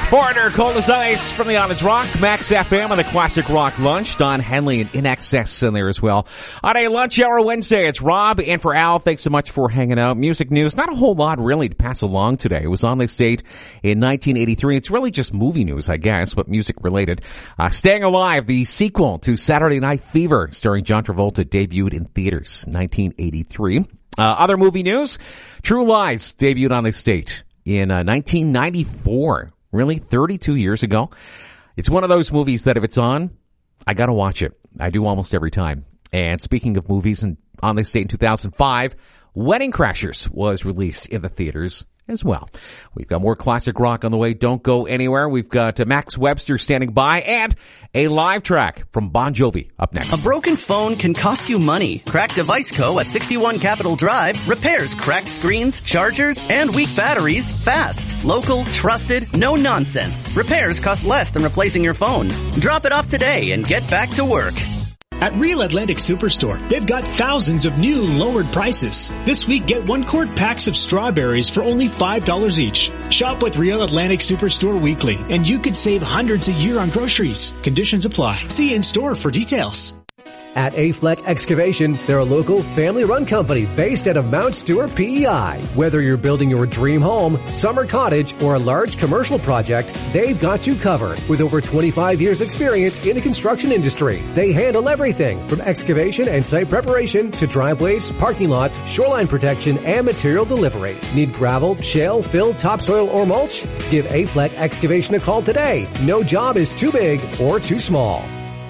Foreigner, Cold as Ice from the Honest Rock, Max FM on the Classic Rock Lunch. Don Henley and In Excess in there as well. On a lunch hour Wednesday, it's Rob and for Al. Thanks so much for hanging out. Music news, not a whole lot really to pass along today. It was on this date in 1983. It's really just movie news, I guess, but music related. Staying Alive, the sequel to Saturday Night Fever, starring John Travolta, debuted in theaters 1983. Other movie news, True Lies debuted on this date in 1994. Really, 32 years ago. It's one of those movies that if it's on, I gotta watch it. I do almost every time. And speaking of movies, on this date in 2005, Wedding Crashers was released in the theaters as well. We've got more classic rock on the way. Don't go anywhere. We've got Max Webster standing by and a live track from Bon Jovi up next. A broken phone can cost you money. Cracked Device Co. at 61 Capitol Drive repairs cracked screens, chargers, and weak batteries fast. Local, trusted, no nonsense. Repairs cost less than replacing your phone. Drop it off today and get back to work. At Real Atlantic Superstore, they've got thousands of new lowered prices. This week, get 1-quart packs of strawberries for only $5 each. Shop with Real Atlantic Superstore weekly, and you could save hundreds a year on groceries. Conditions apply. See in-store for details. At Afleck Excavation, they're a local family-run company based out of Mount Stewart, PEI. Whether you're building your dream home, summer cottage, or a large commercial project, they've got you covered. With over 25 years experience in the construction industry, they handle everything from excavation and site preparation to driveways, parking lots, shoreline protection, and material delivery. Need gravel, shale, fill, topsoil, or mulch? Give Afleck Excavation a call today. No job is too big or too small.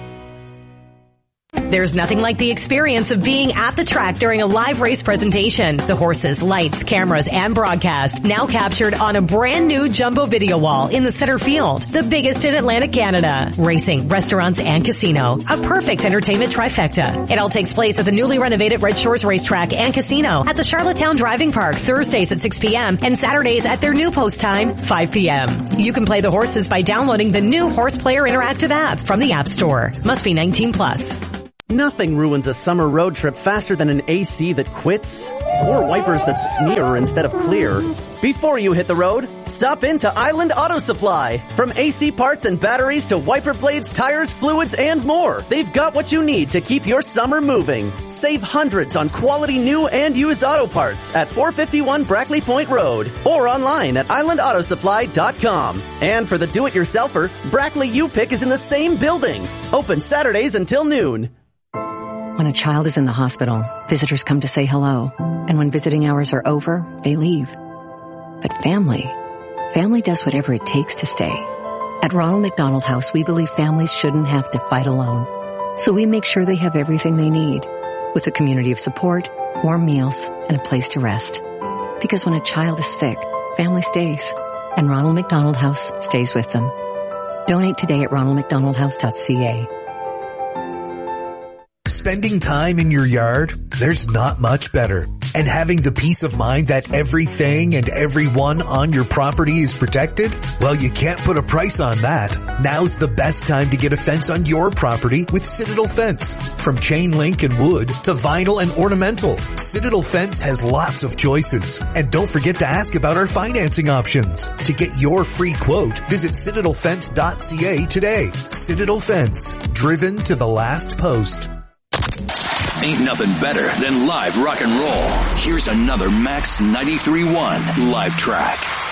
There's nothing like the experience of being at the track during a live race presentation. The horses, lights, cameras, and broadcast now captured on a brand new jumbo video wall in the center field, the biggest in Atlantic Canada. Racing, restaurants, and casino. A perfect entertainment trifecta. It all takes place at the newly renovated Red Shores Racetrack and Casino at the Charlottetown Driving Park Thursdays at 6 p.m. and Saturdays at their new post time, 5 p.m. You can play the horses by downloading the new Horse Player Interactive app from the App Store. Must be 18+. Nothing ruins a summer road trip faster than an AC that quits or wipers that smear instead of clear. Before you hit the road, stop into Island Auto Supply. From AC parts and batteries to wiper blades, tires, fluids, and more, they've got what you need to keep your summer moving. Save hundreds on quality new and used auto parts at 451 Brackley Point Road or online at islandautosupply.com. And for the do-it-yourselfer, Brackley U-Pick is in the same building. Open Saturdays until noon. When a child is in the hospital, visitors come to say hello. And when visiting hours are over, they leave. But family does whatever it takes to stay. At Ronald McDonald House, we believe families shouldn't have to fight alone. So we make sure they have everything they need, with a community of support, warm meals, and a place to rest. Because when a child is sick, family stays. And Ronald McDonald House stays with them. Donate today at ronaldmcdonaldhouse.ca. Spending time in your yard, there's not much better. And having the peace of mind that everything and everyone on your property is protected? Well, you can't put a price on that. Now's the best time to get a fence on your property with Citadel Fence. From chain link and wood to vinyl and ornamental, Citadel Fence has lots of choices. And don't forget to ask about our financing options. To get your free quote, visit citadelfence.ca today. Citadel Fence, driven to the last post. Ain't nothing better than live rock and roll. Here's another Max 93.1 live track.